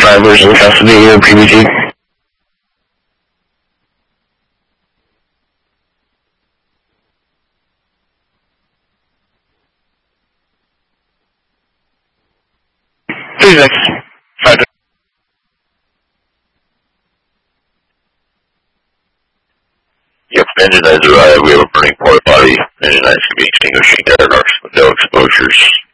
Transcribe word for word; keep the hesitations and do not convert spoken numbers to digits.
drivers in custody or P B T? Phoenix. Five. Yep, engine has arrived. We have a burning port body. Engine nine is going to be extinguishing at our no exposures.